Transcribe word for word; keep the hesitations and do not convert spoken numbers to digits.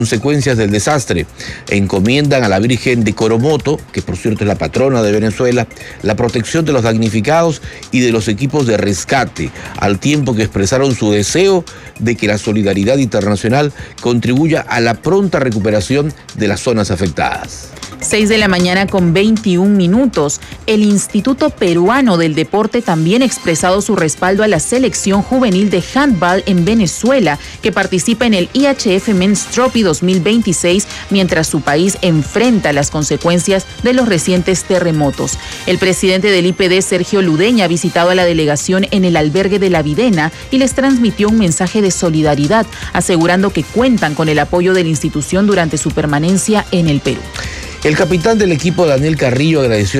consecuencias del desastre. Encomiendan a la Virgen de Coromoto, que por cierto es la patrona de Venezuela, la protección de los damnificados y de los equipos de rescate, al tiempo que expresaron su deseo de que la solidaridad internacional contribuya a la pronta recuperación de las zonas afectadas. seis de la mañana con veintiún minutos. El Instituto Peruano del Deporte también ha expresado su respaldo a la selección juvenil de handball en Venezuela, que participa en el I H F Men's Trophy dos mil veintiséis, mientras su país enfrenta las consecuencias de los recientes terremotos. El presidente del I P D, Sergio Ludeña, ha visitado a la delegación en el albergue de La Videna y les transmitió un mensaje de solidaridad, asegurando que cuentan con el apoyo de la institución durante su permanencia en el Perú. El capitán del equipo, Daniel Carrillo, agradeció